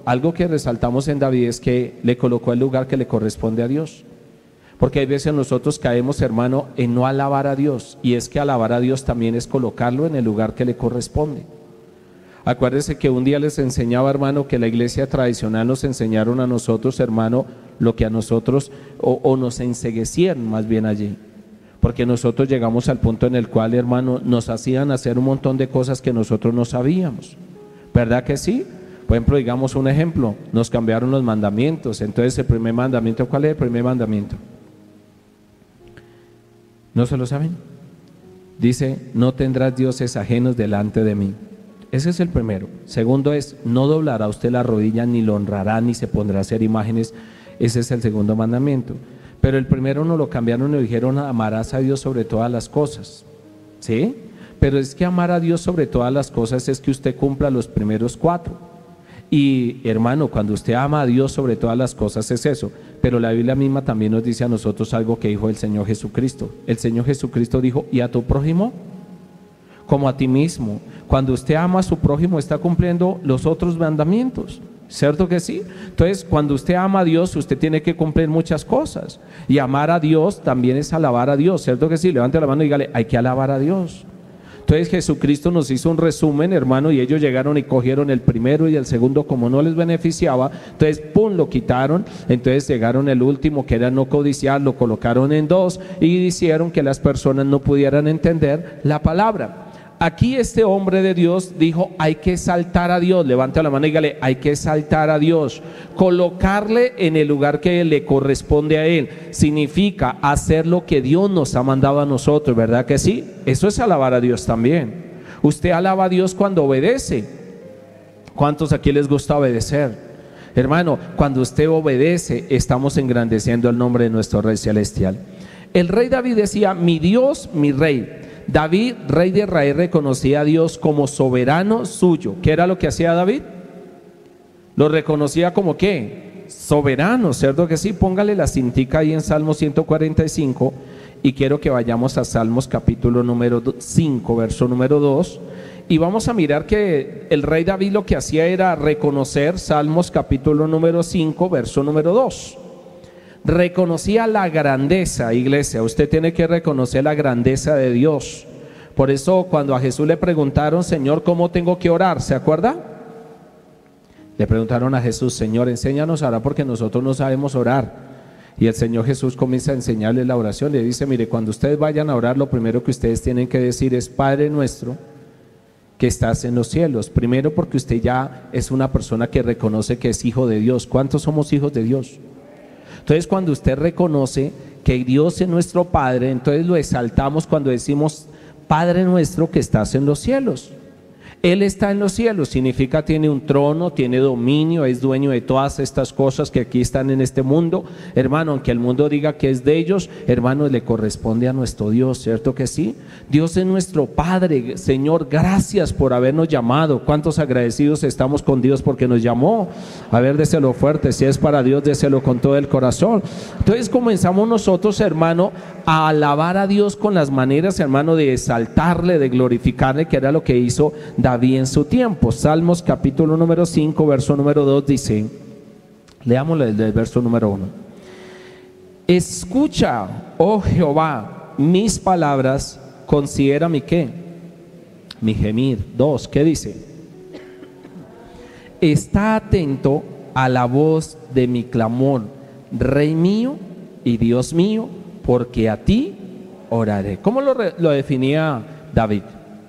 algo que resaltamos en David es que le colocó el lugar que le corresponde a Dios. Porque hay veces nosotros caemos, hermano, en no alabar a Dios, y es que alabar a Dios también es colocarlo en el lugar que le corresponde. Acuérdense que un día les enseñaba, hermano, que la iglesia tradicional nos enseñaron a nosotros, hermano, lo que a nosotros, o nos enceguecieron más bien allí. Porque nosotros llegamos al punto en el cual, hermano, nos hacían hacer un montón de cosas que nosotros no sabíamos. ¿Verdad que sí? Por ejemplo, digamos un ejemplo, nos cambiaron los mandamientos. Entonces el primer mandamiento, ¿cuál es el primer mandamiento? ¿No se lo saben? Dice, no tendrás dioses ajenos delante de mí. Ese es el primero. Segundo es, no doblará usted la rodilla, ni lo honrará, ni se pondrá a hacer imágenes. Ese es el segundo mandamiento. Pero el primero nos lo cambiaron y dijeron, amarás a Dios sobre todas las cosas. ¿Sí? Pero es que amar a Dios sobre todas las cosas es que usted cumpla los primeros 4. Y hermano, cuando usted ama a Dios sobre todas las cosas es eso. Pero la Biblia misma también nos dice a nosotros algo que dijo el Señor Jesucristo. El Señor Jesucristo dijo, ¿y a tu prójimo? Como a ti mismo. Cuando usted ama a su prójimo está cumpliendo los otros mandamientos, ¿cierto que sí? Entonces, cuando usted ama a Dios, usted tiene que cumplir muchas cosas. Y amar a Dios también es alabar a Dios, ¿cierto que sí? Levante la mano y dígale, hay que alabar a Dios. Entonces Jesucristo nos hizo un resumen, hermano, y ellos llegaron y cogieron el primero y el segundo, como no les beneficiaba, entonces pum, lo quitaron. Entonces llegaron el último, que era no codiciar, lo colocaron en 2 y hicieron que las personas no pudieran entender la palabra. Aquí este hombre de Dios dijo, hay que exaltar a Dios. Levante la mano y dígale, hay que exaltar a Dios, colocarle en el lugar que le corresponde a Él. Significa hacer lo que Dios nos ha mandado a nosotros, ¿verdad que sí? Eso es alabar a Dios también. Usted alaba a Dios cuando obedece. ¿Cuántos aquí les gusta obedecer? Hermano, cuando usted obedece, estamos engrandeciendo el nombre de nuestro Rey Celestial. El rey David decía, mi Dios, mi Rey. David, rey de Israel, reconocía a Dios como soberano suyo. ¿Qué era lo que hacía David? Lo reconocía como ¿qué? Soberano, ¿cierto que sí? Póngale la cintica ahí en Salmo 145 y quiero que vayamos a Salmos capítulo número 5, verso número 2, y vamos a mirar que el rey David lo que hacía era reconocer, Salmos capítulo número 5, verso número 2. Reconocía la grandeza, iglesia. Usted tiene que reconocer la grandeza de Dios. Por eso cuando a Jesús le preguntaron, Señor, ¿cómo tengo que orar? ¿Se acuerda? Le preguntaron a Jesús, Señor, enséñanos a orar porque nosotros no sabemos orar. Y el Señor Jesús comienza a enseñarle la oración. Le dice, mire, cuando ustedes vayan a orar, lo primero que ustedes tienen que decir es, Padre nuestro que estás en los cielos. Primero porque usted ya es una persona que reconoce que es hijo de Dios. ¿Cuántos somos hijos de Dios? Entonces cuando usted reconoce que Dios es nuestro Padre, entonces lo exaltamos cuando decimos Padre nuestro que estás en los cielos. Él está en los cielos, significa tiene un trono, tiene dominio, es dueño de todas estas cosas que aquí están en este mundo. Hermano, aunque el mundo diga que es de ellos, hermano, le corresponde a nuestro Dios, ¿cierto que sí? Dios es nuestro Padre. Señor, gracias por habernos llamado. ¿Cuántos agradecidos estamos con Dios porque nos llamó? A ver, déselo fuerte, si es para Dios, déselo con todo el corazón. Entonces comenzamos nosotros, hermano, a alabar a Dios con las maneras, hermano, de exaltarle, de glorificarle, que era lo que hizo David en su tiempo. Salmos capítulo número 5, verso número 2 dice, leámoslo desde el verso número 1. Escucha, oh Jehová, mis palabras, considera mi ¿qué? Mi gemir. 2, ¿qué dice? Está atento a la voz de mi clamor, Rey mío y Dios mío, porque a ti oraré. ¿Cómo lo definía David?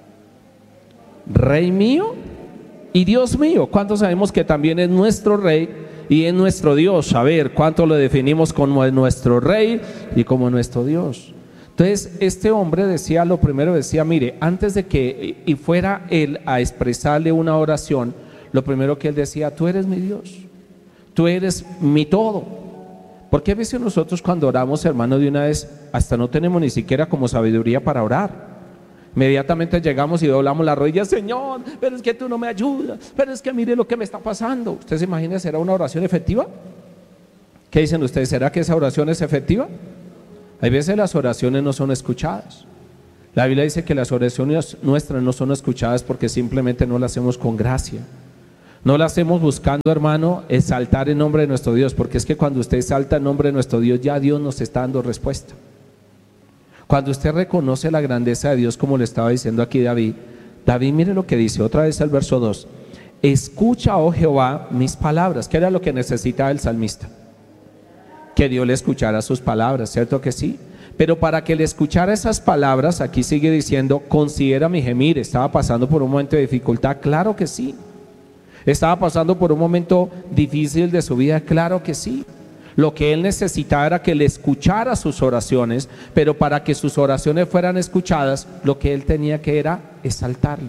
Rey mío y Dios mío. ¿Cuántos sabemos que también es nuestro Rey y es nuestro Dios? A ver, ¿cuánto lo definimos como nuestro Rey y como nuestro Dios? Entonces este hombre decía, lo primero decía, mire, antes de que y fuera él a expresarle una oración, lo primero que él decía, tú eres mi Dios, tú eres mi todo. Porque a veces nosotros cuando oramos, hermano, de una vez hasta no tenemos ni siquiera como sabiduría para orar. Inmediatamente llegamos y doblamos las rodillas, Señor, pero es que tú no me ayudas, pero es que mire lo que me está pasando. ¿Usted se imagina, será una oración efectiva? ¿Qué dicen ustedes? ¿Será que esa oración es efectiva? Hay veces las oraciones no son escuchadas. La Biblia dice que las oraciones nuestras no son escuchadas porque simplemente no las hacemos con gracia. No la hacemos buscando, hermano, exaltar el nombre de nuestro Dios, porque es que cuando usted exalta el nombre de nuestro Dios, ya Dios nos está dando respuesta. Cuando usted reconoce la grandeza de Dios, como le estaba diciendo aquí David, mire lo que dice otra vez el verso 2. Escucha, oh Jehová, mis palabras. ¿Qué era lo que necesitaba el salmista? Que Dios le escuchara sus palabras, ¿cierto que sí? Pero para que le escuchara esas palabras, aquí sigue diciendo, considera mi gemir. ¿Estaba pasando por un momento de dificultad? Claro que sí. ¿Estaba pasando por un momento difícil de su vida? Claro que sí. Lo que él necesitaba era que le escuchara sus oraciones, pero para que sus oraciones fueran escuchadas, lo que él tenía que era exaltarlo.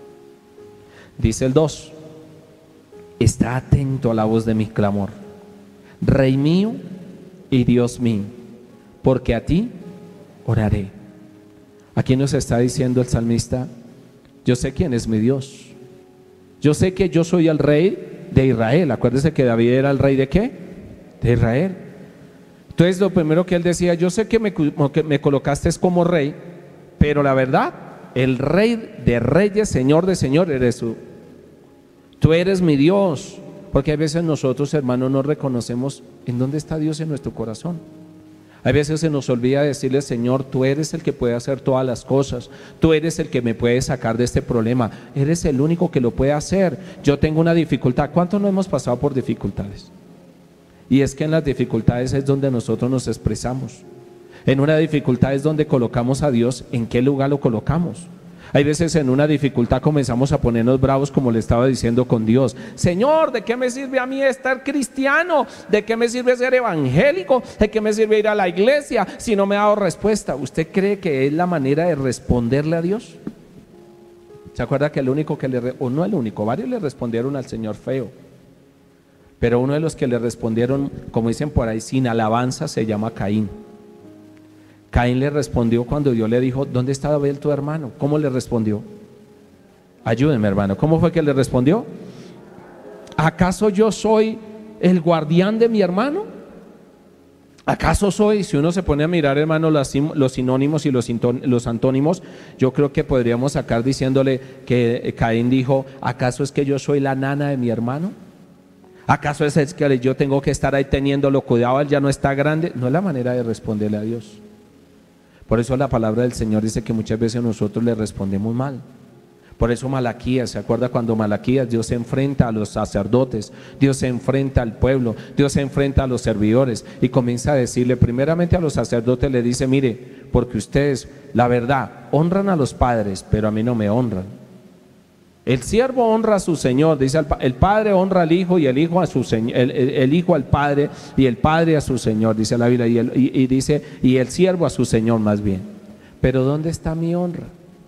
Dice el 2, está atento a la voz de mi clamor, Rey mío y Dios mío, porque a ti oraré. Aquí nos está diciendo el salmista, yo sé quién es mi Dios. Yo sé que yo soy el rey de Israel. Acuérdese que David era el rey ¿de qué? De Israel. Entonces lo primero que él decía, yo sé que me colocaste como rey, pero la verdad, el rey de reyes, señor de señor eres tú. Tú eres mi Dios. Porque hay veces nosotros, hermanos, no reconocemos en dónde está Dios en nuestro corazón. Hay veces se nos olvida decirle, Señor, tú eres el que puede hacer todas las cosas, tú eres el que me puede sacar de este problema, eres el único que lo puede hacer. Yo tengo una dificultad. ¿Cuántos no hemos pasado por dificultades? Y es que en las dificultades es donde nosotros nos expresamos. En una dificultad es donde colocamos a Dios, ¿en qué lugar lo colocamos? Hay veces en una dificultad comenzamos a ponernos bravos, como le estaba diciendo con Dios. Señor, ¿de qué me sirve a mí estar cristiano? ¿De qué me sirve ser evangélico? ¿De qué me sirve ir a la iglesia si no me ha dado respuesta? ¿Usted cree que es la manera de responderle a Dios? ¿Se acuerda que el único que o no el único, varios le respondieron al Señor feo? Pero uno de los que le respondieron, como dicen por ahí, sin alabanza, se llama Caín. Caín le respondió cuando Dios le dijo, ¿dónde está Abel tu hermano? ¿Cómo le respondió? Ayúdenme, hermano, ¿cómo fue que le respondió? ¿Acaso yo soy el guardián de mi hermano? ¿Acaso soy? Si uno se pone a mirar, hermano, los sinónimos y los antónimos, yo creo que podríamos sacar diciéndole que Caín dijo, ¿acaso es que yo soy la nana de mi hermano? ¿Acaso es que yo tengo que estar ahí teniéndolo cuidado, él ya no está grande? No es la manera de responderle a Dios. Por eso la palabra del Señor dice que muchas veces nosotros le respondemos mal. Por eso Malaquías, ¿se acuerda cuando Malaquías, Dios se enfrenta a los sacerdotes, Dios se enfrenta al pueblo, Dios se enfrenta a los servidores y comienza a decirle primeramente a los sacerdotes, le dice, mire, porque ustedes, la verdad, honran a los padres, pero a mí no me honran. El siervo honra a su señor, dice el padre honra al hijo y el hijo a su señor, el hijo al padre y el padre a su señor, dice la Biblia, y dice, y el siervo a su señor más bien. Pero ¿dónde está mi honra?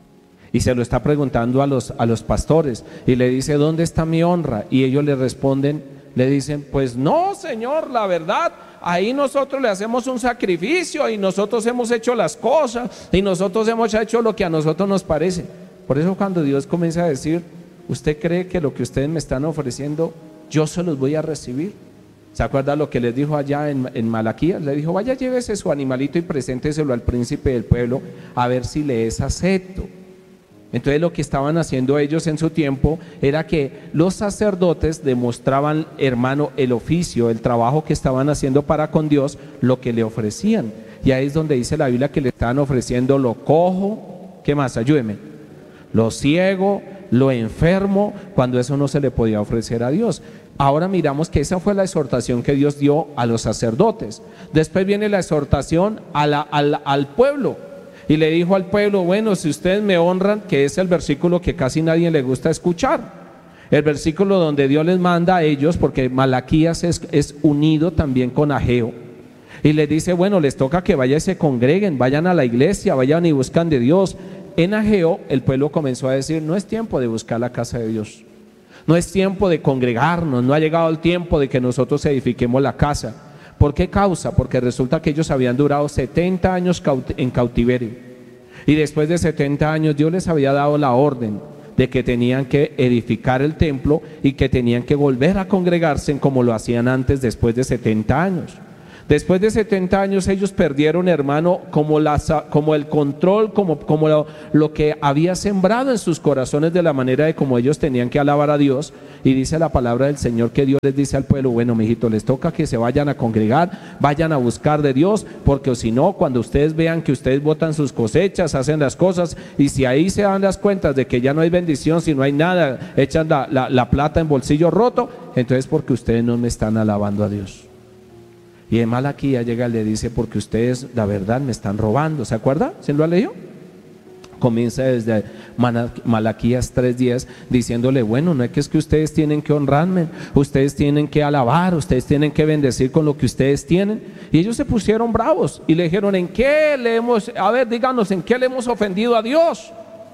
Y se lo está preguntando a los pastores y le dice, ¿dónde está mi honra? Y ellos le responden, le dicen, pues no, Señor, la verdad, ahí nosotros le hacemos un sacrificio y nosotros hemos hecho las cosas y nosotros hemos hecho lo que a nosotros nos parece. Por eso cuando Dios comienza a decir, ¿usted cree que lo que ustedes me están ofreciendo, yo se los voy a recibir? ¿Se acuerda lo que les dijo allá en Malaquías? Le dijo, vaya, llévese su animalito y presénteselo al príncipe del pueblo a ver si le es acepto. Entonces lo que estaban haciendo ellos en su tiempo era que los sacerdotes demostraban, hermano, el oficio, el trabajo que estaban haciendo para con Dios, lo que le ofrecían. Y ahí es donde dice la Biblia que le estaban ofreciendo lo cojo, ¿qué más? Ayúdeme. Lo ciego, lo enfermo, cuando eso no se le podía ofrecer a Dios. Ahora miramos que esa fue la exhortación que Dios dio a los sacerdotes. Después viene la exhortación al pueblo. Y le dijo al pueblo, bueno, si ustedes me honran, que es el versículo que casi nadie le gusta escuchar. El versículo donde Dios les manda a ellos, porque Malaquías es unido también con Ageo. Y les dice, bueno, les toca que vayan y se congreguen, vayan a la iglesia, vayan y buscan de Dios. En Ageo el pueblo comenzó a decir, no es tiempo de buscar la casa de Dios, no es tiempo de congregarnos, no ha llegado el tiempo de que nosotros edifiquemos la casa. ¿Por qué causa? Porque resulta que ellos habían durado 70 años en cautiverio y después de 70 años Dios les había dado la orden de que tenían que edificar el templo y que tenían que volver a congregarse como lo hacían antes después de 70 años. Después de 70 años ellos perdieron, hermano, como el control, como lo que había sembrado en sus corazones de la manera de como ellos tenían que alabar a Dios. Y dice la palabra del Señor que Dios les dice al pueblo: bueno, mijito, les toca que se vayan a congregar, vayan a buscar de Dios, porque si no, cuando ustedes vean que ustedes botan sus cosechas, hacen las cosas, y si ahí se dan las cuentas de que ya no hay bendición, si no hay nada, echan la plata en bolsillo roto, entonces porque ustedes no me están alabando a Dios. Y en Malaquías llega y le dice: porque ustedes la verdad me están robando. ¿Se acuerda? ¿Se lo ha leído? Comienza desde Malaquías 3:10 diciéndole: bueno, no es que ustedes tienen que honrarme, ustedes tienen que alabar, ustedes tienen que bendecir con lo que ustedes tienen. Y ellos se pusieron bravos y le dijeron: ¿en qué le hemos, a ver, díganos, en qué le hemos ofendido a Dios?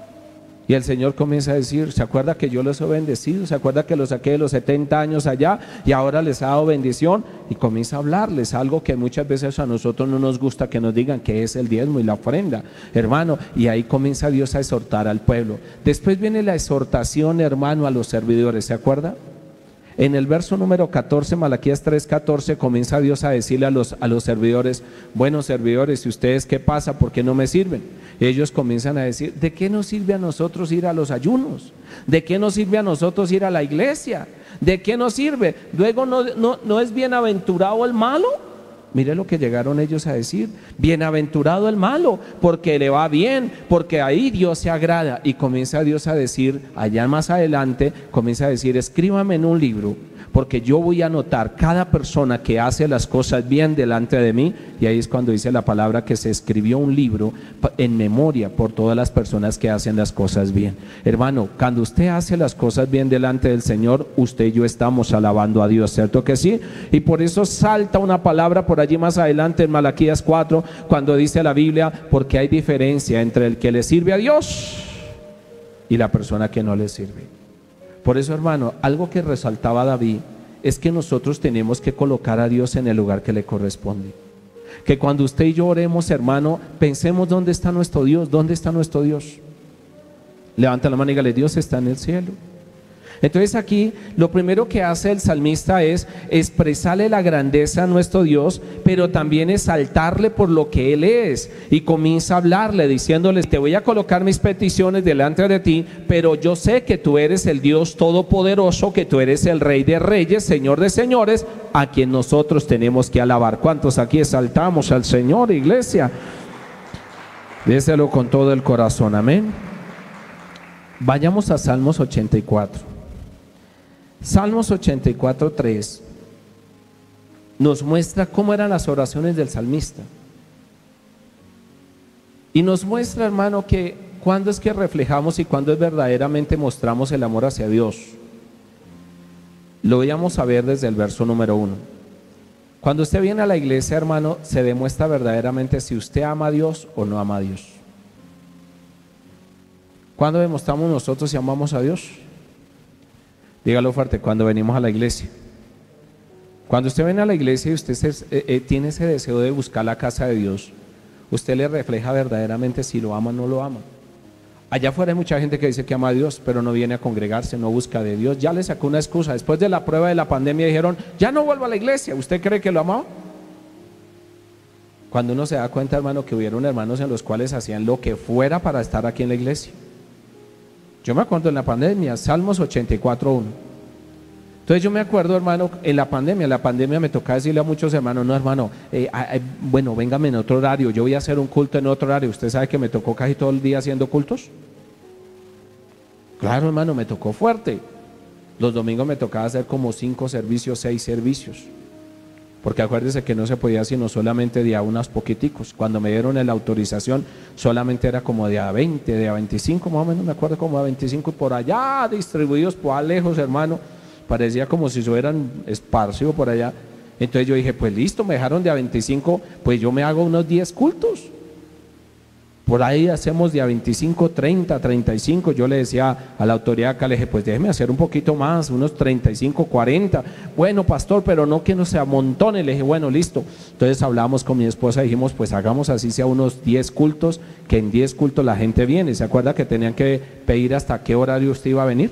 Y el Señor comienza a decir: ¿se acuerda que yo los he bendecido? ¿Se acuerda que los saqué de los 70 años allá y ahora les ha dado bendición? Y comienza a hablarles algo que muchas veces a nosotros no nos gusta que nos digan, que es el diezmo y la ofrenda, hermano. Y ahí comienza Dios a exhortar al pueblo. Después viene la exhortación, hermano, a los servidores. ¿Se acuerda? En el verso número 14, Malaquías 3:14, comienza Dios a decirle a los servidores: buenos servidores, ¿y ustedes qué pasa? ¿Por qué no me sirven? Y ellos comienzan a decir: ¿de qué nos sirve a nosotros ir a los ayunos? ¿De qué nos sirve a nosotros ir a la iglesia? ¿De qué nos sirve? Luego no es bienaventurado el malo. Mire lo que llegaron ellos a decir: bienaventurado el malo, porque le va bien, porque ahí Dios se agrada. Y comienza Dios a decir, allá más adelante, comienza a decir: escríbame en un libro, porque yo voy a anotar cada persona que hace las cosas bien delante de mí. Y ahí es cuando dice la palabra que se escribió un libro en memoria por todas las personas que hacen las cosas bien. Hermano, cuando usted hace las cosas bien delante del Señor, usted y yo estamos alabando a Dios, ¿cierto que sí? Y por eso salta una palabra por allí más adelante en Malaquías 4, cuando dice la Biblia: porque hay diferencia entre el que le sirve a Dios y la persona que no le sirve. Por eso, hermano, algo que resaltaba David es que nosotros tenemos que colocar a Dios en el lugar que le corresponde. Que cuando usted y yo oremos, hermano, pensemos: ¿dónde está nuestro Dios? ¿Dónde está nuestro Dios? Levanta la mano y dígale: Dios está en el cielo. Entonces aquí lo primero que hace el salmista es expresarle la grandeza a nuestro Dios, pero también exaltarle por lo que Él es. Y comienza a hablarle diciéndole: te voy a colocar mis peticiones delante de ti, pero yo sé que tú eres el Dios todopoderoso, que tú eres el Rey de reyes, Señor de señores, a quien nosotros tenemos que alabar. ¿Cuántos aquí exaltamos al Señor, iglesia? Déselo con todo el corazón, amén. Vayamos a Salmos 84. Salmos 84:3 nos muestra cómo eran las oraciones del salmista. Y nos muestra, hermano, que cuándo es que reflejamos y cuándo es verdaderamente mostramos el amor hacia Dios. Lo vamos a ver desde el verso número 1. Cuando usted viene a la iglesia, hermano, se demuestra verdaderamente si usted ama a Dios o no ama a Dios. ¿Cuándo demostramos nosotros si amamos a Dios? Dígalo fuerte: cuando venimos a la iglesia. Cuando usted viene a la iglesia y usted tiene ese deseo de buscar la casa de Dios, usted le refleja verdaderamente si lo ama o no lo ama. Allá afuera hay mucha gente que dice que ama a Dios, pero no viene a congregarse, no busca de Dios. Ya le sacó una excusa. Después de la prueba de la pandemia dijeron: ya no vuelvo a la iglesia. ¿Usted cree que lo amaba? Cuando uno se da cuenta, hermano, que hubieron hermanos en los cuales hacían lo que fuera para estar aquí en la iglesia. Yo me acuerdo en la pandemia, Salmos 84:1. Entonces yo me acuerdo, hermano, en la pandemia me tocaba decirle a muchos hermanos: no, hermano, bueno, véngame en otro horario, yo voy a hacer un culto en otro horario. Usted sabe que me tocó casi todo el día haciendo cultos. Claro, hermano, me tocó fuerte. Los domingos me tocaba hacer como 5 servicios, 6 servicios. Porque acuérdese que no se podía sino solamente de a unos poquiticos. Cuando me dieron la autorización, solamente era como de a 20, de a 25, más o menos, me acuerdo, como a 25, y por allá distribuidos por allá lejos, hermano. Parecía como si se hubieran esparcido por allá. Entonces yo dije: pues listo, me dejaron de a 25, pues yo me hago unos 10 cultos. Por ahí hacemos de a 25, 30, 35. Yo le decía a la autoridad acá, le dije: pues déjeme hacer un poquito más, unos 35, 40. Bueno, pastor, pero no que no se amontone. Le dije: bueno, listo. Entonces hablamos con mi esposa y dijimos: pues hagamos así sea unos 10 cultos, que en 10 cultos la gente viene. ¿Se acuerda que tenían que pedir hasta qué horario usted iba a venir?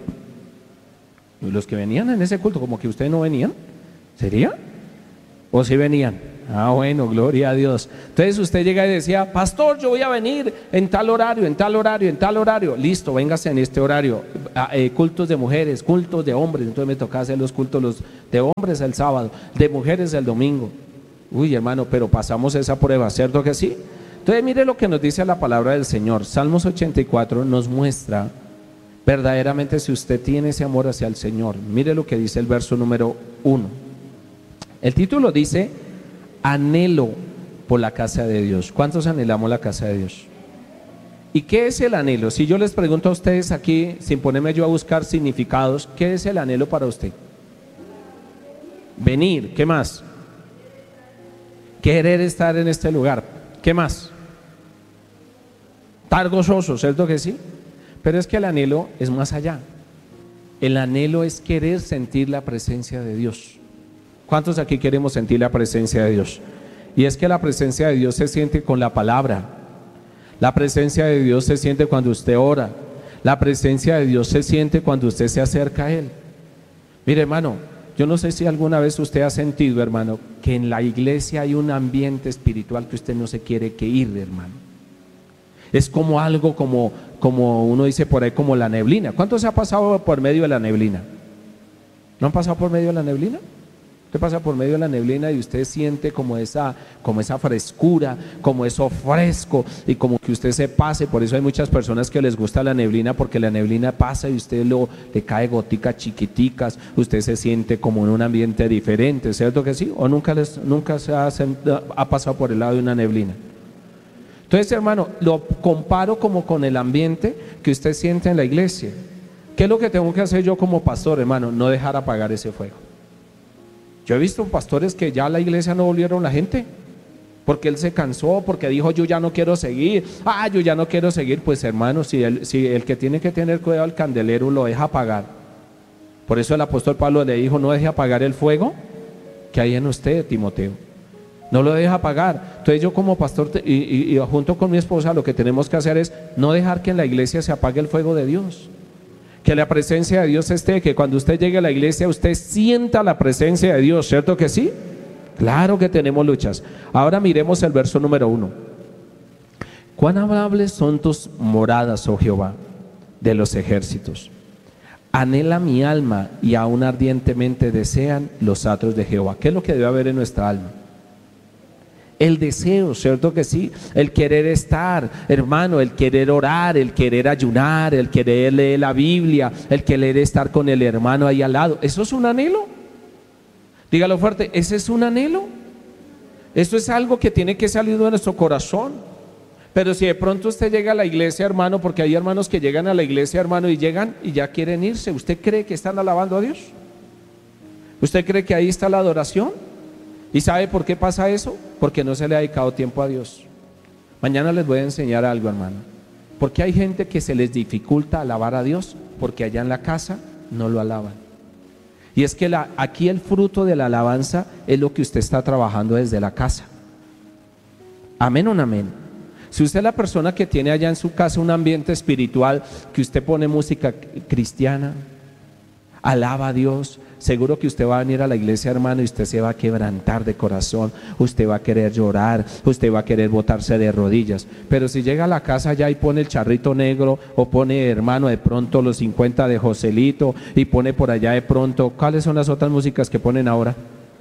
Y los que venían en ese culto, como que ustedes no venían, ¿sería? ¿O sí venían? Ah, bueno, gloria a Dios. Entonces usted llega y decía, pastor, yo voy a venir en tal horario, en tal horario, en tal horario. Listo, véngase en este horario. Cultos de mujeres, cultos de hombres. Entonces me tocaba hacer los cultos de hombres el sábado, de mujeres el domingo. Uy, hermano, pero pasamos esa prueba, ¿cierto que sí? Entonces mire lo que nos dice la palabra del Señor. Salmos 84 nos muestra verdaderamente si usted tiene ese amor hacia el Señor. Mire lo que dice el verso número 1. El título dice: anhelo por la casa de Dios. ¿Cuántos anhelamos la casa de Dios? ¿Y qué es el anhelo? Si yo les pregunto a ustedes aquí, sin ponerme yo a buscar significados, ¿qué es el anhelo para usted? Venir, ¿qué más? Querer estar en este lugar, ¿qué más? Estar gozoso, ¿cierto que sí? Pero es que el anhelo es más allá. El anhelo es querer sentir la presencia de Dios. ¿Cuántos aquí queremos sentir la presencia de Dios? Y es que la presencia de Dios se siente con la palabra. La presencia de Dios se siente cuando usted ora. La presencia de Dios se siente cuando usted se acerca a Él. Mire, hermano, yo no sé si alguna vez usted ha sentido, hermano, que en la iglesia hay un ambiente espiritual que usted no se quiere que ir, hermano. Es como algo, como uno dice por ahí, como la neblina. ¿Cuántos se ha pasado por medio de la neblina? ¿No han pasado por medio de la neblina? Usted pasa por medio de la neblina y usted siente como esa frescura, como eso fresco, y como que usted se pase. Por eso hay muchas personas que les gusta la neblina, porque la neblina pasa y usted le cae goticas chiquiticas, usted se siente como en un ambiente diferente, ¿cierto que sí? ¿O nunca se ha pasado por el lado de una neblina? Entonces, hermano, lo comparo como con el ambiente que usted siente en la iglesia. ¿Qué es lo que tengo que hacer yo como pastor, hermano? No dejar apagar ese fuego. Yo he visto pastores que ya a la iglesia no volvieron la gente, porque él se cansó, porque dijo yo ya no quiero seguir, yo ya no quiero seguir. Pues hermano, si el que tiene que tener cuidado el candelero lo deja apagar. Por eso el apóstol Pablo le dijo: no deje apagar el fuego que hay en usted, Timoteo. No lo deja apagar. Entonces yo como pastor y junto con mi esposa lo que tenemos que hacer es no dejar que en la iglesia se apague el fuego de Dios. Que la presencia de Dios esté, que cuando usted llegue a la iglesia usted sienta la presencia de Dios, ¿cierto que sí? Claro que tenemos luchas. Ahora miremos el verso número 1. Cuán amables son tus moradas, oh Jehová, de los ejércitos. Anhela mi alma y aún ardientemente desean los atrios de Jehová. ¿Qué es lo que debe haber en nuestra alma? El deseo, ¿cierto que sí? El querer estar, hermano, el querer orar, el querer ayunar, el querer leer la Biblia, el querer estar con el hermano ahí al lado. ¿Eso es un anhelo? Dígalo fuerte, ¿ese es un anhelo? Eso es algo que tiene que salir de nuestro corazón. Pero si de pronto usted llega a la iglesia, hermano, porque hay hermanos que llegan a la iglesia, hermano, y llegan y ya quieren irse, ¿usted cree que están alabando a Dios? ¿Usted cree que ahí está la adoración? ¿Y sabe por qué pasa eso? Porque no se le ha dedicado tiempo a Dios. Mañana les voy a enseñar algo, hermano. Porque hay gente que se les dificulta alabar a Dios porque allá en la casa no lo alaban. Y es que aquí el fruto de la alabanza es lo que usted está trabajando desde la casa. Amén o no amén. Si usted es la persona que tiene allá en su casa un ambiente espiritual, que usted pone música cristiana, alaba a Dios, seguro que usted va a venir a la iglesia, hermano, y usted se va a quebrantar de corazón, usted va a querer llorar, usted va a querer botarse de rodillas. Pero si llega a la casa ya y pone el charrito negro, o pone, hermano, de pronto los 50 de Joselito, y pone por allá de pronto, ¿cuáles son las otras músicas que ponen ahora?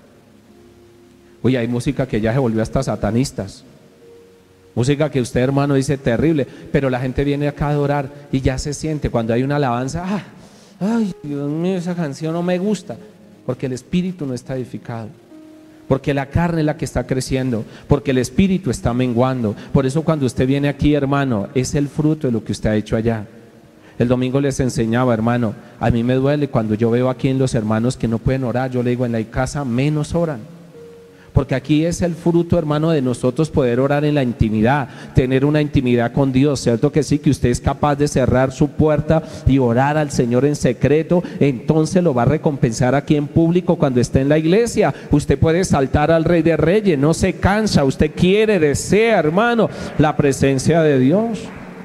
Uy, hay música que ya se volvió hasta satanistas. Música que usted, hermano, dice terrible, pero la gente viene acá a adorar y ya se siente cuando hay una alabanza, ay, Dios mío, esa canción no me gusta, porque el espíritu no está edificado, porque la carne es la que está creciendo, porque el espíritu está menguando. Por eso cuando usted viene aquí, hermano, es el fruto de lo que usted ha hecho allá. El domingo les enseñaba, hermano, a mí me duele cuando yo veo aquí en los hermanos que no pueden orar. Yo le digo, en la casa menos oran. Porque aquí es el fruto, hermano, de nosotros poder orar en la intimidad, tener una intimidad con Dios, ¿cierto que sí? Que usted es capaz de cerrar su puerta y orar al Señor en secreto, entonces lo va a recompensar aquí en público cuando esté en la iglesia. Usted puede saltar al Rey de Reyes, no se cansa, usted quiere, desea, hermano, la presencia de Dios.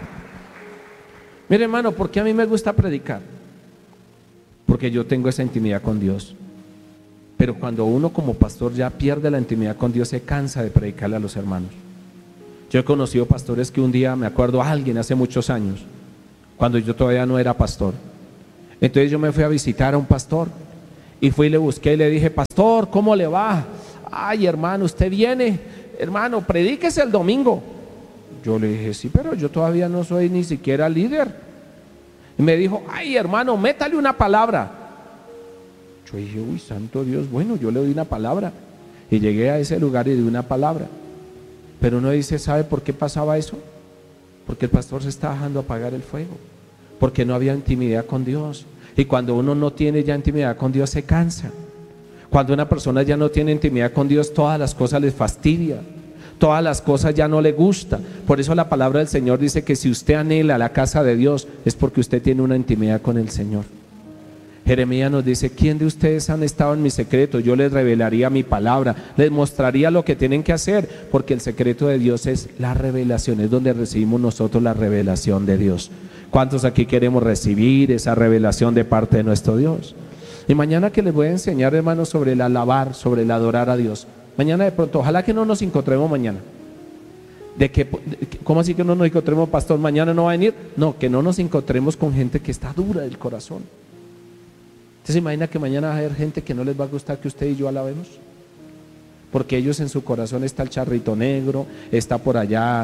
Mire, hermano, ¿por qué a mí me gusta predicar? Porque yo tengo esa intimidad con Dios. Pero cuando uno como pastor ya pierde la intimidad con Dios, se cansa de predicarle a los hermanos. Yo he conocido pastores que un día, me acuerdo a alguien hace muchos años, cuando yo todavía no era pastor. Entonces yo me fui a visitar a un pastor y fui y le busqué y le dije: pastor, ¿cómo le va? Ay, hermano, usted viene, hermano, predíquese el domingo. Yo le dije: sí, pero yo todavía no soy ni siquiera líder. Y me dijo: ay, hermano, métale una palabra. Yo dije: uy, santo Dios, bueno, yo le doy una palabra. Y llegué a ese lugar y di una palabra. Pero uno dice: ¿sabe por qué pasaba eso? Porque el pastor se está dejando apagar el fuego, porque no había intimidad con Dios. Y cuando uno no tiene ya intimidad con Dios, se cansa. Cuando una persona ya no tiene intimidad con Dios, todas las cosas les fastidia, todas las cosas ya no le gusta. Por eso la palabra del Señor dice que si usted anhela la casa de Dios, es porque usted tiene una intimidad con el Señor. Jeremías nos dice: ¿quién de ustedes han estado en mi secreto? Yo les revelaría mi palabra, les mostraría lo que tienen que hacer, porque el secreto de Dios es la revelación, es donde recibimos nosotros la revelación de Dios. ¿Cuántos aquí queremos recibir esa revelación de parte de nuestro Dios? Y mañana que les voy a enseñar, hermanos, sobre el alabar, sobre el adorar a Dios. Mañana de pronto, ojalá que no nos encontremos mañana. ¿Cómo así que no nos encontremos, pastor? ¿Mañana no va a venir? No, que no nos encontremos con gente que está dura del corazón. ¿Usted se imagina que mañana va a haber gente que no les va a gustar que usted y yo alabemos? Porque ellos en su corazón está el charrito negro, está por allá,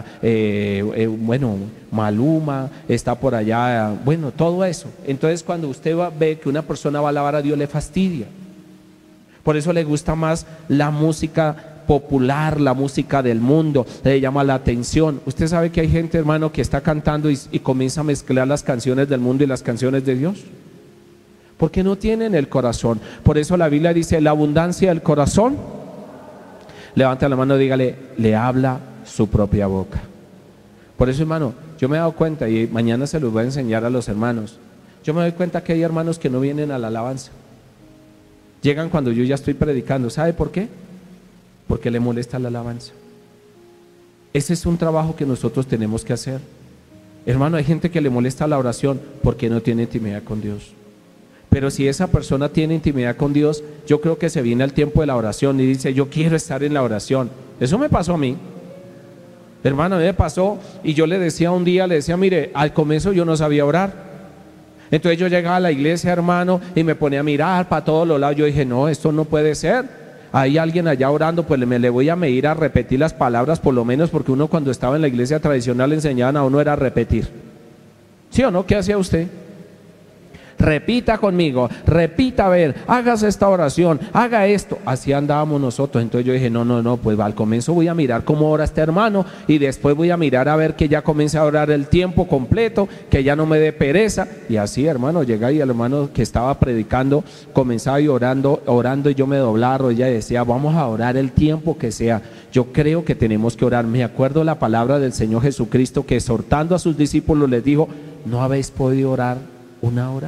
Maluma, está por allá, bueno, todo eso. Entonces cuando usted ve que una persona va a alabar a Dios, le fastidia. Por eso le gusta más la música popular, la música del mundo, le llama la atención. Usted sabe que hay gente, hermano, que está cantando y comienza a mezclar las canciones del mundo y las canciones de Dios, porque no tienen el corazón. Por eso la Biblia dice: la abundancia del corazón, levanta la mano y dígale, le habla su propia boca. Por eso, hermano, yo me he dado cuenta, y mañana se los voy a enseñar a los hermanos, yo me doy cuenta que hay hermanos que no vienen a la alabanza, llegan cuando yo ya estoy predicando. ¿Sabe por qué? Porque le molesta la alabanza. Ese es un trabajo que nosotros tenemos que hacer. Hermano, hay gente que le molesta la oración porque no tiene intimidad con Dios. Pero si esa persona tiene intimidad con Dios, yo creo que se viene al tiempo de la oración y dice: yo quiero estar en la oración. Eso me pasó a mí, hermano, me pasó. Y yo le decía un día, mire, al comienzo yo no sabía orar. Entonces yo llegaba a la iglesia, hermano, y me ponía a mirar para todos los lados. Yo dije: no, esto no puede ser. Hay alguien allá orando, pues le voy a medir a repetir las palabras por lo menos, porque uno cuando estaba en la iglesia tradicional le enseñaban a uno era repetir. ¿Sí o no? ¿Qué hacía usted? Repita conmigo, repita, a ver, hágase esta oración, haga esto. Así andábamos nosotros. Entonces yo dije: no, pues al comienzo voy a mirar cómo ora este hermano, y después voy a mirar a ver que ya comience a orar el tiempo completo, que ya no me dé pereza. Y así, hermano, llega y el hermano que estaba predicando comenzaba y orando, y yo me doblaba rodilla y decía: vamos a orar el tiempo que sea. Yo creo que tenemos que orar. Me acuerdo la palabra del Señor Jesucristo, que exhortando a sus discípulos les dijo: ¿no habéis podido orar una hora?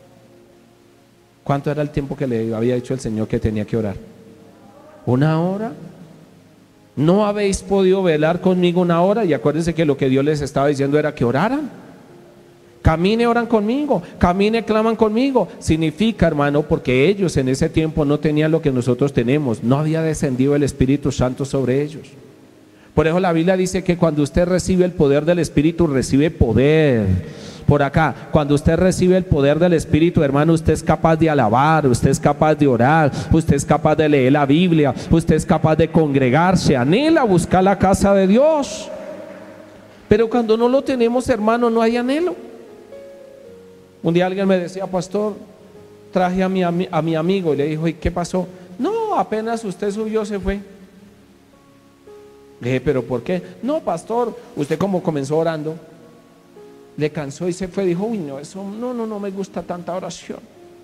¿Cuánto era el tiempo que le había dicho el Señor que tenía que orar? ¿Una hora? ¿No habéis podido velar conmigo una hora? Y acuérdense que lo que Dios les estaba diciendo era que oraran. Camine, oran conmigo, camine, claman conmigo. Significa, hermano, porque ellos en ese tiempo no tenían lo que nosotros tenemos. No había descendido el Espíritu Santo sobre ellos. Por eso la Biblia dice que cuando usted recibe el poder del Espíritu, recibe poder. Por acá, cuando usted recibe el poder del Espíritu, hermano, usted es capaz de alabar, usted es capaz de orar, usted es capaz de leer la Biblia, usted es capaz de congregarse, anhela buscar la casa de Dios. Pero cuando no lo tenemos, hermano, no hay anhelo. Un día alguien me decía: pastor, traje a mi amigo, y le dijo: ¿y qué pasó? No, apenas usted subió, se fue. Le dije: ¿pero por qué? No, pastor, usted como comenzó orando, le cansó y se fue. Dijo: uy, no, eso no me gusta tanta oración,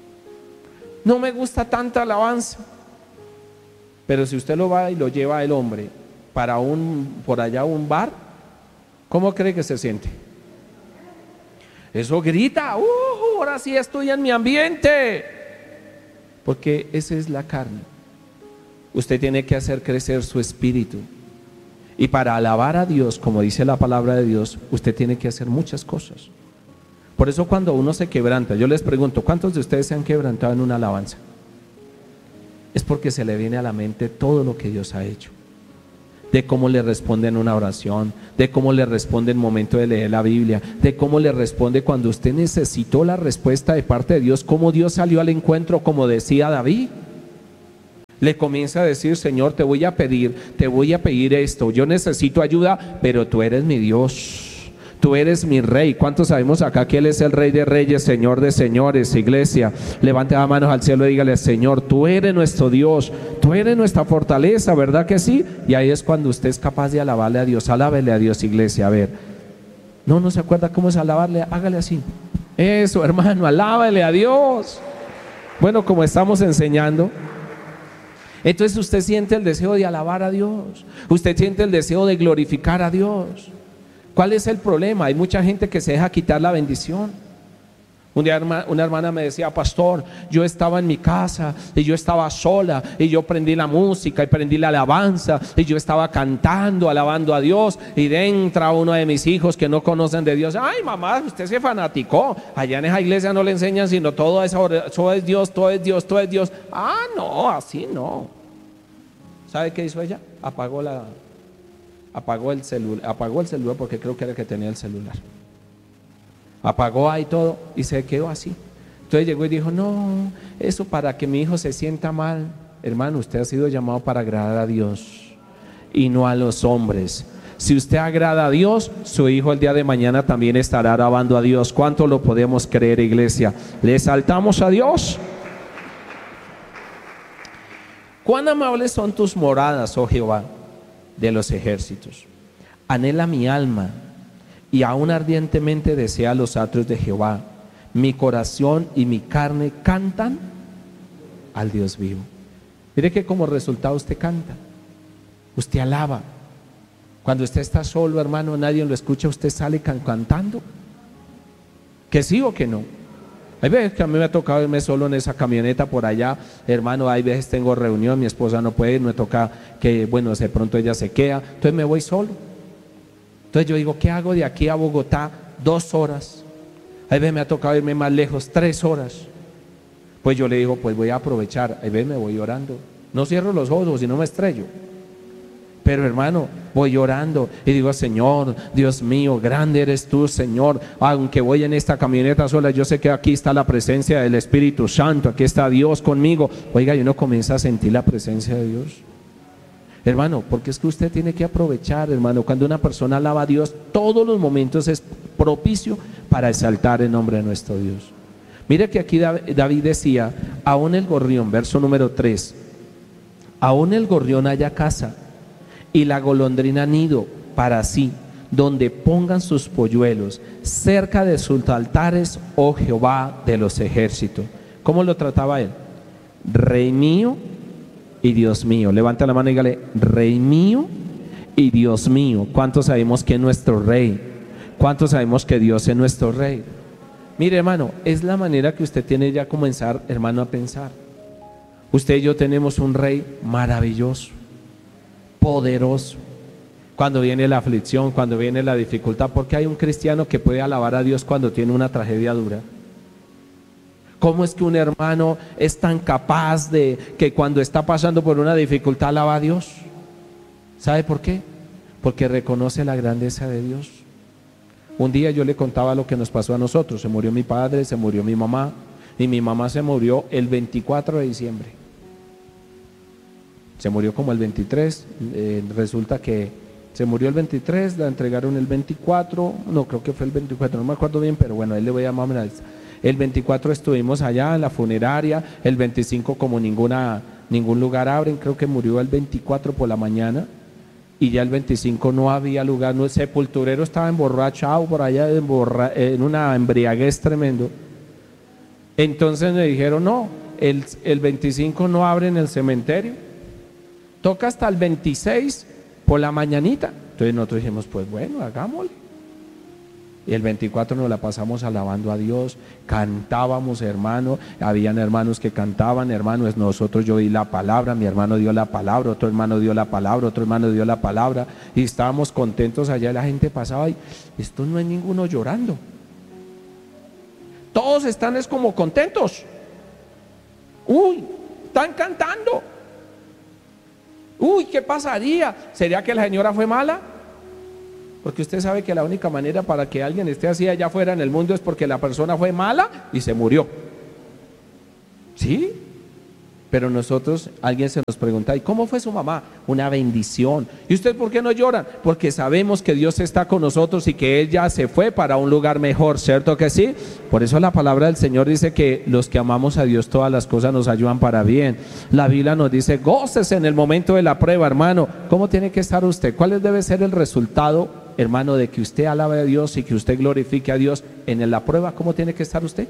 no me gusta tanta alabanza. Pero si usted lo va y lo lleva el hombre para por allá un bar, ¿cómo cree que se siente? Eso grita: ahora sí estoy en mi ambiente. Porque esa es la carne. Usted tiene que hacer crecer su espíritu. Y para alabar a Dios, como dice la palabra de Dios, usted tiene que hacer muchas cosas. Por eso cuando uno se quebranta, yo les pregunto: ¿cuántos de ustedes se han quebrantado en una alabanza? es porque se le viene a la mente todo lo que Dios ha hecho, de cómo le responde en una oración, de cómo le responde en el momento de leer la Biblia, de cómo le responde cuando usted necesitó la respuesta de parte de Dios, cómo Dios salió al encuentro, como decía David. Le comienza a decir: Señor, te voy a pedir esto, yo necesito ayuda, pero tú eres mi Dios, tú eres mi Rey. ¿Cuántos sabemos acá que Él es el Rey de Reyes, Señor de Señores? Iglesia, levante las manos al cielo y dígale: Señor, tú eres nuestro Dios, tú eres nuestra fortaleza, ¿verdad que sí? Y ahí es cuando usted es capaz de alabarle a Dios. Alábele a Dios, iglesia. A ver, no se acuerda cómo es alabarle, hágale así. Eso, hermano, alábele a Dios. Bueno, como estamos enseñando, entonces usted siente el deseo de alabar a Dios, usted siente el deseo de glorificar a Dios. ¿Cuál es el problema? Hay mucha gente que se deja quitar la bendición. Un día una hermana me decía: pastor, yo estaba en mi casa y yo estaba sola y yo prendí la música y prendí la alabanza y yo estaba cantando, alabando a Dios, y entra uno de mis hijos que no conocen de Dios: ay, mamá, usted se fanaticó, allá en esa iglesia no le enseñan sino todo eso es Dios, todo es Dios, todo es Dios. Ah, no, así no. ¿Sabe qué hizo ella? Apagó el celular, porque creo que era el que tenía el celular. Apagó ahí todo y se quedó así. Entonces llegó y dijo: no, eso para que mi hijo se sienta mal. Hermano, usted ha sido llamado para agradar a Dios y no a los hombres. Si usted agrada a Dios, su hijo el día de mañana también estará alabando a Dios. ¿Cuánto lo podemos creer, iglesia? ¿Le exaltamos a Dios? Cuán amables son tus moradas, oh Jehová de los ejércitos. Anhela mi alma, y aún ardientemente desea los atrios de Jehová. Mi corazón y mi carne cantan al Dios vivo. Mire que como resultado usted canta, usted alaba. Cuando usted está solo, hermano, nadie lo escucha, usted sale cantando. ¿Que sí o que no? Hay veces que a mí me ha tocado irme solo en esa camioneta por allá, hermano. Hay veces tengo reunión, mi esposa no puede ir, me toca que, bueno, de pronto ella se queda, entonces me voy solo. Entonces yo digo: ¿qué hago de aquí a Bogotá? 2 horas. Hay veces me ha tocado irme más lejos, 3 horas. Pues yo le digo: pues voy a aprovechar. Hay veces me voy llorando, no cierro los ojos si no me estrello, pero hermano, voy llorando y digo: Señor, Dios mío, grande eres tú, Señor. Aunque voy en esta camioneta sola, yo sé que aquí está la presencia del Espíritu Santo, aquí está Dios conmigo. Oiga, y uno comienza a sentir la presencia de Dios, hermano, porque es que usted tiene que aprovechar, hermano. Cuando una persona alaba a Dios, todos los momentos es propicio para exaltar el nombre de nuestro Dios. Mire que aquí David decía: aún el gorrión, verso número 3, aún el gorrión haya casa y la golondrina nido para sí, donde pongan sus polluelos, cerca de sus altares, oh Jehová de los ejércitos. ¿Cómo lo trataba él? Rey mío y Dios mío. Levanta la mano y dígale: Rey mío y Dios mío. ¿Cuántos sabemos que es nuestro Rey? ¿Cuántos sabemos que Dios es nuestro Rey? Mire, hermano, es la manera que usted tiene ya comenzar, hermano, a pensar. Usted y yo tenemos un Rey maravilloso, poderoso. Cuando viene la aflicción, cuando viene la dificultad, porque hay un cristiano que puede alabar a Dios cuando tiene una tragedia dura. ¿Cómo es que un hermano es tan capaz de que cuando está pasando por una dificultad alaba a Dios? ¿Sabe por qué? Porque reconoce la grandeza de Dios. Un día yo le contaba lo que nos pasó a nosotros. Se murió mi padre, se murió mi mamá, y mi mamá se murió el 24 de diciembre. Se murió como el 23, resulta que se murió el 23, la entregaron el 24, no, creo que fue el 24, no me acuerdo bien, pero bueno, ahí le voy a llamar. El 24 estuvimos allá en la funeraria, el 25 como ningún lugar abren, creo que murió el 24 por la mañana, y ya el 25 no había lugar, no, el sepulturero estaba emborrachado por allá, en una embriaguez tremendo. Entonces me dijeron: no, el 25 no abren el cementerio, toca hasta el 26 por la mañanita. Entonces nosotros dijimos: pues bueno, hagámosle. Y el 24 nos la pasamos alabando a Dios, cantábamos, hermano, habían hermanos que cantaban, hermanos, nosotros, yo di la palabra, mi hermano dio la palabra, otro hermano dio la palabra, otro hermano dio la palabra, y estábamos contentos allá, y la gente pasaba y esto no hay ninguno llorando, todos están es como contentos. Uy, están cantando. Uy, ¿qué pasaría? ¿Sería que la señora fue mala? Porque usted sabe que la única manera para que alguien esté así allá afuera en el mundo es porque la persona fue mala y se murió. ¿Sí? Pero nosotros, alguien se nos pregunta, ¿y cómo fue su mamá? Una bendición. ¿Y usted por qué no lloran? Porque sabemos que Dios está con nosotros y que ella se fue para un lugar mejor, ¿cierto que sí? Por eso la palabra del Señor dice que los que amamos a Dios, todas las cosas nos ayudan para bien. La Biblia nos dice, gócese en el momento de la prueba, hermano. ¿Cómo tiene que estar usted? ¿Cuál debe ser el resultado, hermano, de que usted alabe a Dios y que usted glorifique a Dios en la prueba? ¿Cómo tiene que estar usted?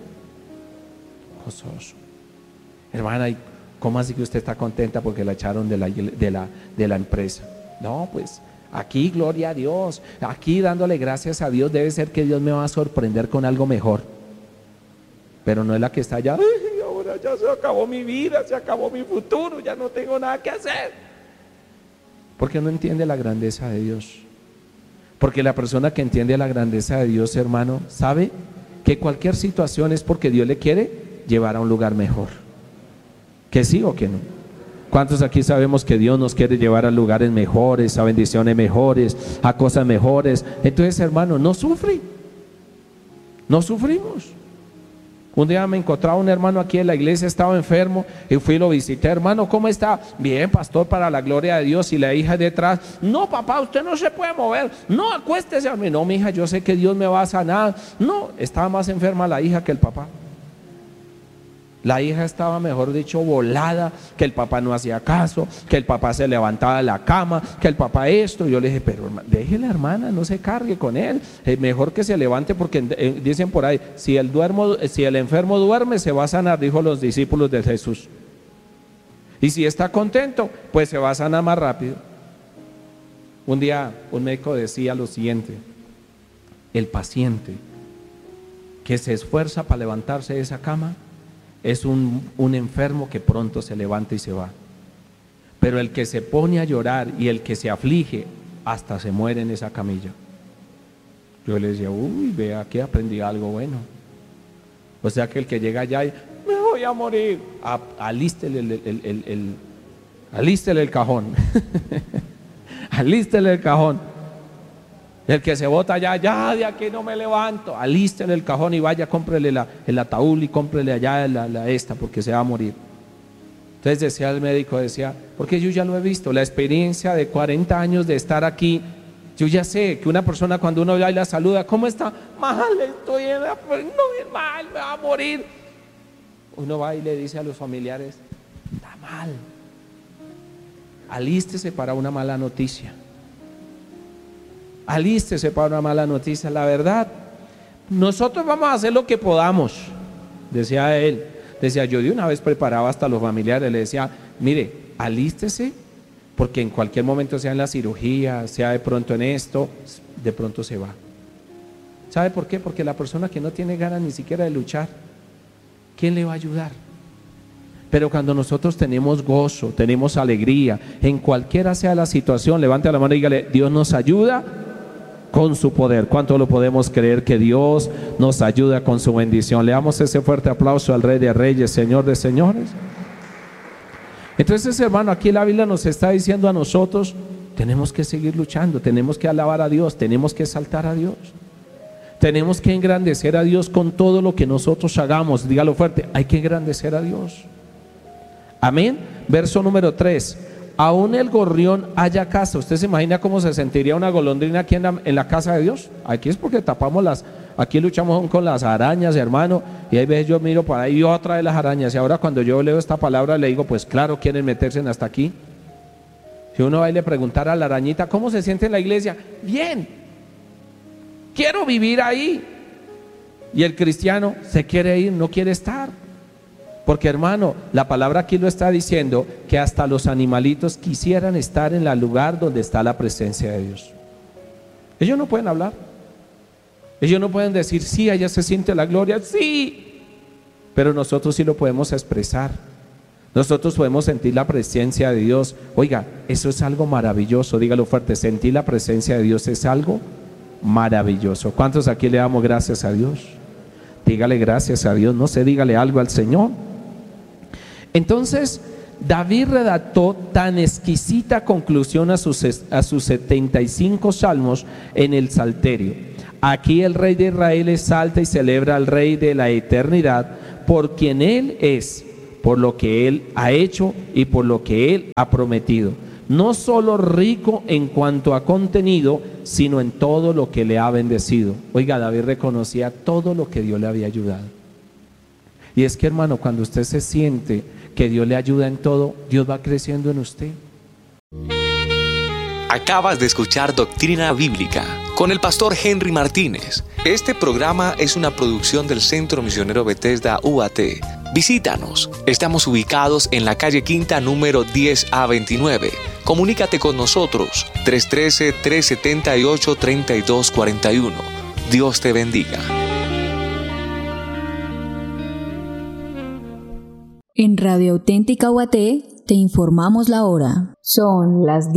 Gozoso. Hermana, ¿cómo así que usted está contenta porque la echaron de la empresa? No, pues aquí gloria a Dios, aquí dándole gracias a Dios, debe ser que Dios me va a sorprender con algo mejor. Pero no es la que está allá, ay, ahora ya se acabó mi vida, se acabó mi futuro, ya no tengo nada que hacer. Porque no entiende la grandeza de Dios. Porque la persona que entiende la grandeza de Dios, hermano, sabe que cualquier situación es porque Dios le quiere llevar a un lugar mejor. ¿Que sí o que no? ¿Cuántos aquí sabemos que Dios nos quiere llevar a lugares mejores, a bendiciones mejores, a cosas mejores? Entonces, hermano, no sufre. No sufrimos. Un día me encontraba un hermano aquí en la iglesia, estaba enfermo y fui y lo visité. Hermano, ¿cómo está? Bien, pastor, para la gloria de Dios. Y la hija detrás, no, papá, usted no se puede mover. No, acuéstese a mí. No, mi hija, yo sé que Dios me va a sanar. No, estaba más enferma la hija que el papá. La hija estaba, mejor dicho, volada, que el papá no hacía caso, que el papá se levantaba de la cama, que el papá esto. Yo le dije, pero déjela, hermana, no se cargue con él, es mejor que se levante porque dicen por ahí, si el enfermo duerme se va a sanar, dijo los discípulos de Jesús. Y si está contento, pues se va a sanar más rápido. Un día un médico decía lo siguiente: el paciente que se esfuerza para levantarse de esa cama es un enfermo que pronto se levanta y se va. Pero el que se pone a llorar y el que se aflige hasta se muere en esa camilla. Yo le decía, uy, vea que aprendí algo bueno. O sea que el que llega allá y me voy a morir, alístele el cajón. Alístele el cajón. El que se bota allá, ya de aquí no me levanto, alístele el cajón y vaya, cómprele el ataúd y cómprele allá esta porque se va a morir. Entonces decía el médico, porque yo ya lo he visto, la experiencia de 40 años de estar aquí, yo ya sé que una persona cuando uno va y la saluda, ¿cómo está? Mal, estoy no, mal, me va a morir. Uno va y le dice a los familiares, está mal, alístese para una mala noticia. Alístese para una mala noticia. La verdad, nosotros vamos a hacer lo que podamos, decía él. Decía, yo de una vez preparaba hasta los familiares, le decía, mire, alístese, porque en cualquier momento, sea en la cirugía, sea de pronto en esto, de pronto se va. ¿Sabe por qué? Porque la persona que no tiene ganas ni siquiera de luchar, ¿quién le va a ayudar? Pero cuando nosotros tenemos gozo, tenemos alegría, en cualquiera sea la situación, levante la mano y dígale, Dios nos ayuda con su poder. ¿Cuánto lo podemos creer que Dios nos ayuda con su bendición? Le damos ese fuerte aplauso al Rey de Reyes, Señor de Señores. Entonces, hermano, aquí la Biblia nos está diciendo a nosotros, tenemos que seguir luchando, tenemos que alabar a Dios, tenemos que exaltar a Dios, tenemos que engrandecer a Dios con todo lo que nosotros hagamos. Dígalo fuerte, hay que engrandecer a Dios. Amén. Verso número 3. Aún el gorrión haya casa. ¿Usted se imagina cómo se sentiría una golondrina aquí en la casa de Dios? Aquí es porque tapamos aquí luchamos con las arañas, hermano, y hay veces yo miro para ahí y otra de las arañas, y ahora cuando yo leo esta palabra le digo, pues claro, quieren meterse hasta aquí. Si uno va y le preguntara a la arañita, ¿cómo se siente en la iglesia? Bien, quiero vivir ahí. Y el cristiano se quiere ir, no quiere estar. Porque, hermano, la palabra aquí lo está diciendo, que hasta los animalitos quisieran estar en el lugar donde está la presencia de Dios. Ellos no pueden hablar, ellos no pueden decir, sí, allá se siente la gloria, sí, pero nosotros sí lo podemos expresar. Nosotros podemos sentir la presencia de Dios. Oiga, eso es algo maravilloso, dígalo fuerte, sentir la presencia de Dios es algo maravilloso. ¿Cuántos aquí le damos gracias a Dios? Dígale gracias a Dios, no sé, dígale algo al Señor. Entonces, David redactó tan exquisita conclusión a sus 75 salmos en el Salterio. Aquí el Rey de Israel exalta y celebra al Rey de la eternidad por quien Él es, por lo que Él ha hecho y por lo que Él ha prometido. No solo rico en cuanto a contenido, sino en todo lo que le ha bendecido. Oiga, David reconocía todo lo que Dios le había ayudado. Y es que, hermano, cuando usted se siente que Dios le ayuda en todo, Dios va creciendo en usted. Acabas de escuchar Doctrina Bíblica con el pastor Henry Martínez. Este programa es una producción del Centro Misionero Bethesda UAT. Visítanos. Estamos ubicados en la calle Quinta número 10A29. Comunícate con nosotros 313-378-3241. Dios te bendiga. En Radio Auténtica UAT te informamos la hora. Son las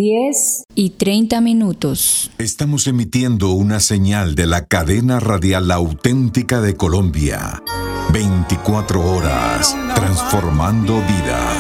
10:30. Estamos emitiendo una señal de la cadena radial auténtica de Colombia. 24 horas transformando vidas.